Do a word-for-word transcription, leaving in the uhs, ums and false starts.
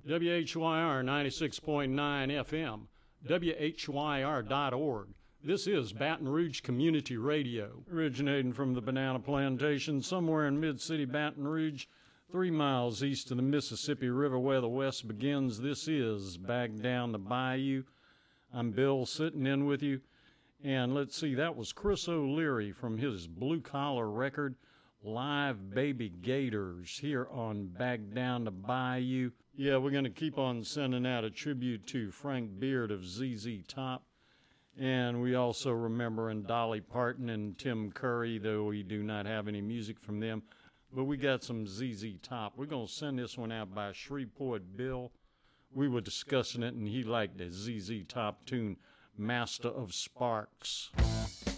W H Y R ninety-six point nine F M, W H Y R dot org. This is Baton Rouge Community Radio, originating from the Banana Plantation somewhere in Mid-City Baton Rouge, three miles east of the Mississippi River where the West begins. This is Back Down the Bayou. I'm Bill, sitting in with you. And let's see, that was Chris O'Leary from his Blue Collar record, Live Baby Gators, here on Back Down the Bayou. Yeah, we're going to keep on sending out a tribute to Frank Beard of Z Z Top. And we also remembering Dolly Parton and Tim Curry, though we do not have any music from them. But we got some Z Z Top. We're going to send this one out by Shreveport Bill. We were discussing it, and he liked the Z Z Top tune, Master of Sparks.